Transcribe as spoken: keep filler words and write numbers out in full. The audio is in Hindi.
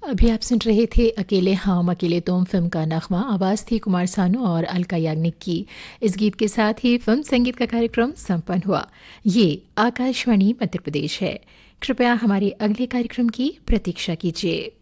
अभी आप सुन रहे थे अकेले हम अकेले तुम फिल्म का नगमा। आवाज़ थी कुमार सानू और अलका याग्निक की। इस गीत के साथ ही फिल्म संगीत का कार्यक्रम संपन्न हुआ। ये आकाशवाणी मध्य प्रदेश है। कृपया हमारे अगले कार्यक्रम की प्रतीक्षा कीजिए।